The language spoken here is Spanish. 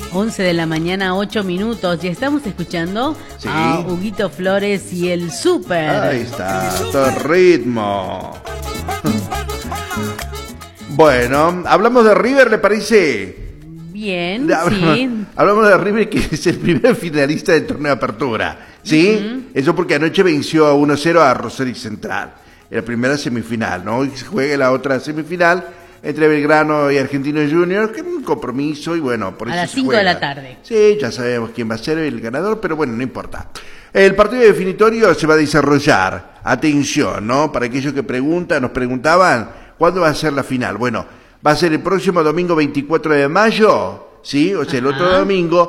11 de la mañana, 8 minutos. Y estamos escuchando a Huguito Flores y el Súper. Ahí está, todo ritmo. Bueno, hablamos de River, ¿le parece? Bien, sí. Hablamos de River, que es el primer finalista del torneo de apertura, ¿sí? Eso porque anoche venció a 1-0 a Rosario Central. En la primera semifinal, ¿no? Hoy se juega la otra semifinal entre Belgrano y Argentino Juniors, que es un compromiso y bueno, por eso a las 5 de la tarde. Sí, ya sabemos quién va a ser el ganador, pero bueno, no importa. El partido definitorio se va a desarrollar, atención, ¿no? Para aquellos que nos preguntaban, ¿cuándo va a ser la final? Bueno, va a ser el próximo domingo 24 de mayo, ¿sí? O sea, el otro domingo,